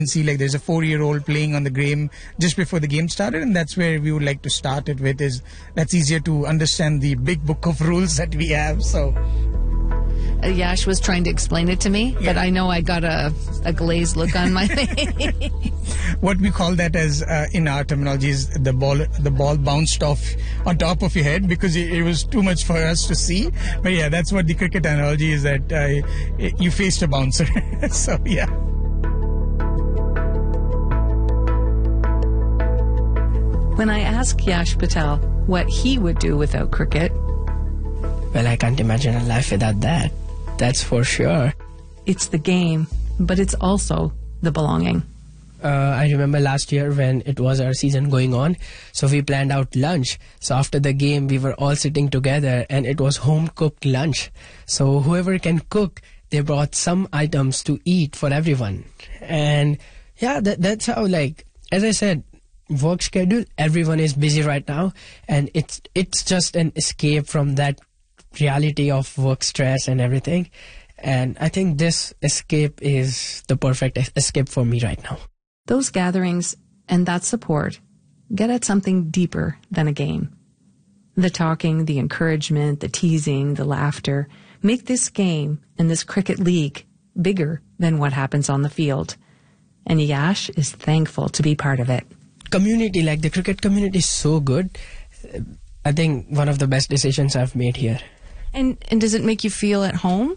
see like there's a 4-year-old playing on the game just before the game started, and that's where we would like to start it with. Is that's easier to understand the big book of rules that we have. So Yash was trying to explain it to me, but I know I got a glazed look on my face. What we call that as in our terminology is the ball bounced off on top of your head because it was too much for us to see. But yeah, that's what the cricket analogy is, that you faced a bouncer. So yeah. When I asked Yash Patel what he would do without cricket, well, I can't imagine a life without that. That's for sure. It's the game, but it's also the belonging. I remember last year when it was our season going on, so we planned out lunch. So after the game, we were all sitting together and it was home-cooked lunch. So whoever can cook, they brought some items to eat for everyone. And yeah, that's how, like, as I said, work schedule, everyone is busy right now, and it's just an escape from that reality of work stress and everything. And I think this escape is the perfect escape for me right now. Those gatherings and that support get at something deeper than a game. The talking, the encouragement, the teasing, the laughter make this game and this cricket league bigger than what happens on the field. And Yash is thankful to be part of it. Community, like the cricket community, is so good. I think one of the best decisions I've made here. And does it make you feel at home?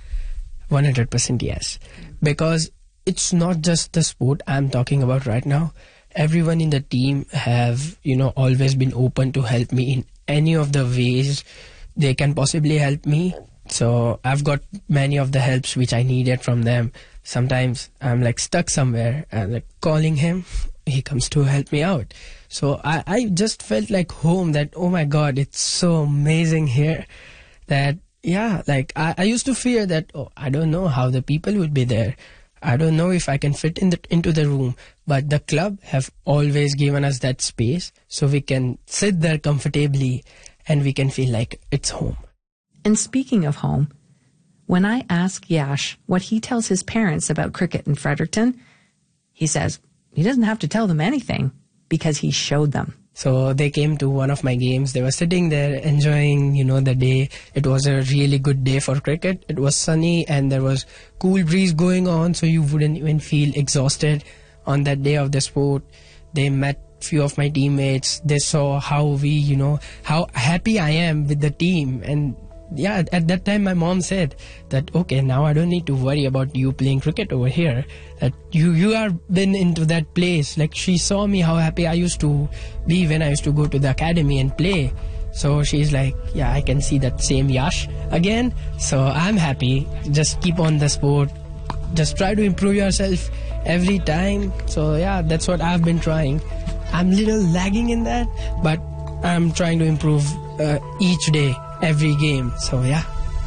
100% yes. Because it's not just the sport I'm talking about right now. Everyone in the team have, always been open to help me in any of the ways they can possibly help me. So I've got many of the helps which I needed from them. Sometimes I'm like stuck somewhere and like calling him, he comes to help me out. So I just felt like home, that, oh my God, it's so amazing here. That, yeah, like I used to fear that, I don't know how the people would be there. I don't know if I can fit into the room. But the club have always given us that space so we can sit there comfortably and we can feel like it's home. And speaking of home, when I ask Yash what he tells his parents about cricket in Fredericton, he says he doesn't have to tell them anything because he showed them. So they came to one of my games. They were sitting there enjoying, the day. It was a really good day for cricket. It was sunny and there was cool breeze going on, so you wouldn't even feel exhausted on that day of the sport. They met few of my teammates. They saw how we, how happy I am with the team. And yeah, at that time my mom said that, okay, now I don't need to worry about you playing cricket over here. That you are been into that place. Like, she saw me how happy I used to be when I used to go to the academy and play. So she's like, yeah, I can see that same Yash again. So I'm happy. Just keep on the sport. Just try to improve yourself every time. So yeah, that's what I've been trying. I'm a little lagging in that, but I'm trying to improve each day, every game. So yeah.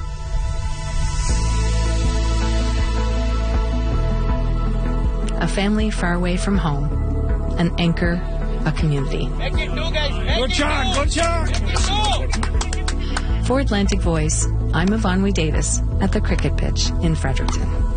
A family far away from home, an anchor, a community. Go Char! Go Char! For Atlantic Voice, I'm Yvonne Davis at the cricket pitch in Fredericton.